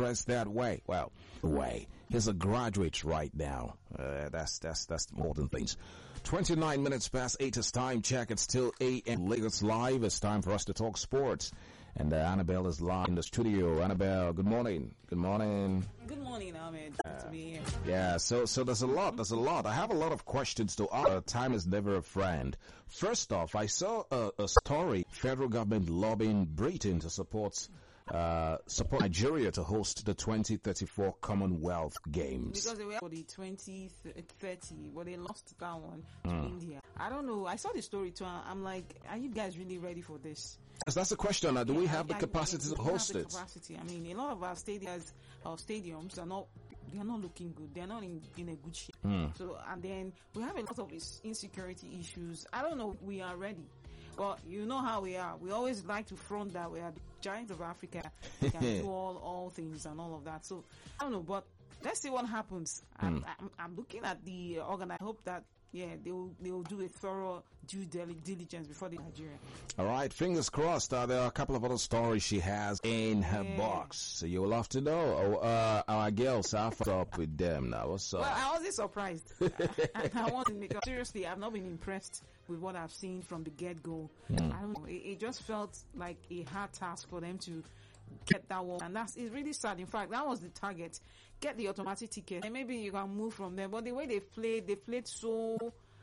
progress that way. Well, he's a graduate right now. That's more than things. 29 minutes past 8 is time check. It's still AM Lagos Live. It's time for us to talk sports. And Annabelle is live in the studio. Annabelle, good morning. Good morning. Good morning, Ahmed. Good to be here. Yeah, so there's a lot. I have a lot of questions to ask. Time is never a friend. First off, I saw a story, federal government lobbying Britain to support Nigeria to host the 2034 Commonwealth Games. Because they were for the 2030, but they lost that one to India. I don't know. I saw the story too. I'm like, are you guys really ready for this? Yes, that's the question. Do we have the capacity to host it? Capacity. I mean, a lot of our stadiums are not. They are not looking good. They are not in a good shape. So, and then we have a lot of insecurity issues. I don't know. We are ready. But you know how we are. We always like to front that we are the giants of Africa. We can do all things and all of that. So I don't know, but let's see what happens. I'm looking at the organ. I hope that they will do a thorough due diligence before the Nigeria. All right, fingers crossed. There are a couple of other stories she has in her box. So you will have to know. Our girls are up with them now. What's up? Well, I wasn't surprised. I wasn't, because seriously, I've not been impressed with what I've seen from the get-go. I don't know. It just felt like a hard task for them to get that one, and it's really sad. In fact, that was the target. Get the automatic ticket, and maybe you can move from there. But the way they played so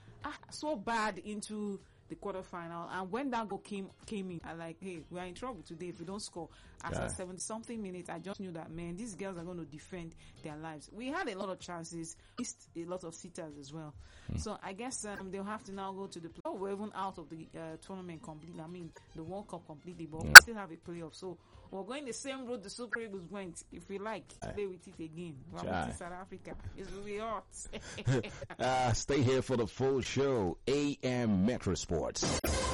bad into the quarterfinal, and when that goal came in, I like, hey, we are in trouble today if we don't score. After 70-something minutes, I just knew that, man, these girls are going to defend their lives. We had a lot of chances, missed a lot of sitters as well. So I guess they'll have to now go to the playoff. We're even out of the tournament completely. I mean, the World Cup completely, but we still have a playoff. So we're going the same road the Super Eagles went. If we like, play with it again. We're in South Africa. It's really hot. Stay here for the full show. AM Metro Sports.